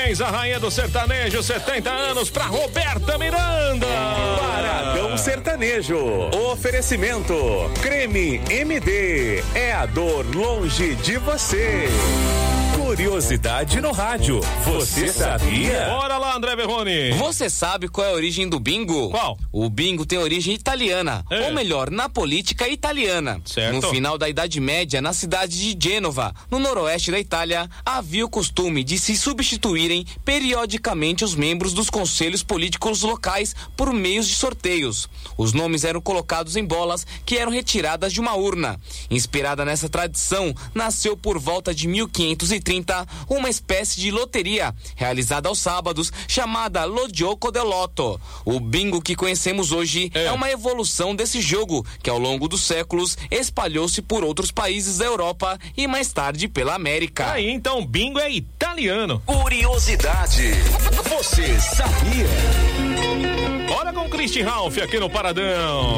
Parabéns, a rainha do sertanejo, 70 anos pra Roberta Miranda. Paradão Sertanejo. Oferecimento. Creme MD. É a dor longe de você. Curiosidade no rádio. Você sabia? Bora lá, André Berroni. Você sabe qual é a origem do bingo? Qual? O bingo tem origem italiana, ou melhor, na política italiana. Certo. No final da Idade Média, na cidade de Gênova, no noroeste da Itália, havia o costume de se substituírem periodicamente os membros dos conselhos políticos locais por meios de sorteios. Os nomes eram colocados em bolas que eram retiradas de uma urna. Inspirada nessa tradição, nasceu por volta de 1530 uma espécie de loteria realizada aos sábados chamada Lo Gioco del Lotto. O bingo que conhecemos hoje é uma evolução desse jogo que ao longo dos séculos espalhou-se por outros países da Europa e mais tarde pela América. Aí então, bingo é italiano. Curiosidade. Você sabia? Bora com Christian Ralph aqui no Paradão.